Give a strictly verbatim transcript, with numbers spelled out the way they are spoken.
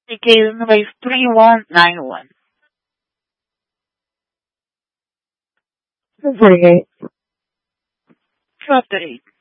Ticket number is three one nine one. forty-eight. twelve thirty-eight.